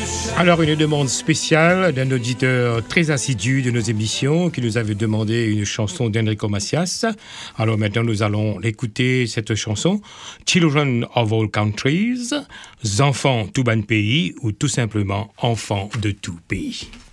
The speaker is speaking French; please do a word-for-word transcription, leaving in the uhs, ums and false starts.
Alors, une demande spéciale d'un auditeur très assidu de nos émissions qui nous avait demandé une chanson d'Enrico Macias. Alors maintenant, nous allons l'écouter, cette chanson, Children of All Countries, enfants tout ban pays ou tout simplement enfants de tout pays.